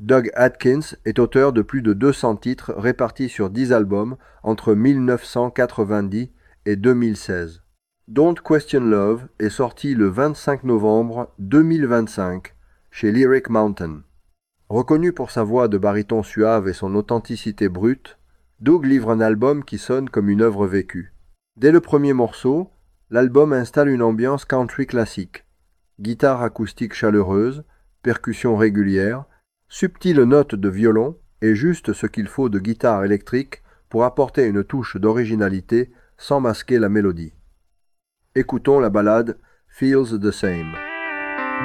Doug Atkins est auteur de plus de 200 titres répartis sur 10 albums entre 1990 et 2016. Don't Question Love est sorti le 25 novembre 2025 chez Lyric Mountain. Reconnu pour sa voix de baryton suave et son authenticité brute, Doug livre un album qui sonne comme une œuvre vécue. Dès le premier morceau, l'album installe une ambiance country classique. Guitare acoustique chaleureuse, percussions régulières, subtiles notes de violon et juste ce qu'il faut de guitare électrique pour apporter une touche d'originalité sans masquer la mélodie. Écoutons la ballade Feels the Same.